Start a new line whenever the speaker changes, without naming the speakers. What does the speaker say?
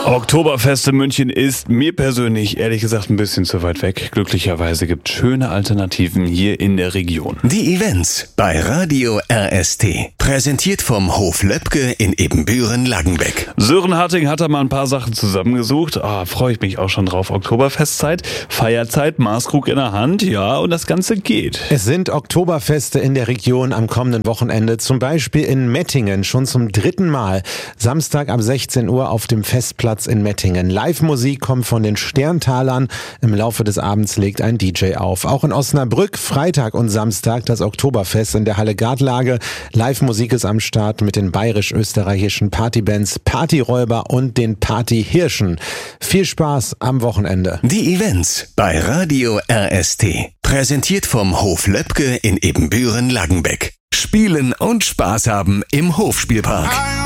Oktoberfest in München ist mir persönlich ehrlich gesagt ein bisschen zu weit weg. Glücklicherweise gibt es schöne Alternativen hier in der Region.
Die Events bei Radio RST. Präsentiert vom Hof Löbke in Ebenbüren-Langenbeck.
Sören Harting hat da mal ein paar Sachen zusammengesucht. Freue ich mich auch schon drauf. Oktoberfestzeit, Feierzeit, Maßkrug in der Hand, ja, und das Ganze geht.
Es sind Oktoberfeste in der Region am kommenden Wochenende. Zum Beispiel in Mettingen schon zum 3. Mal. Samstag ab 16 Uhr auf dem Festplatz in Mettingen. Live-Musik kommt von den Sterntalern. Im Laufe des Abends legt ein DJ auf. Auch in Osnabrück Freitag und Samstag das Oktoberfest in der Halle Gartlage. Live-Musik ist am Start mit den bayerisch-österreichischen Partybands Partyräuber und den Partyhirschen. Viel Spaß am Wochenende.
Die Events bei Radio RST. Präsentiert vom Hof Löbke in Ebenbüren-Langenbeck. Spielen und Spaß haben im Hofspielpark.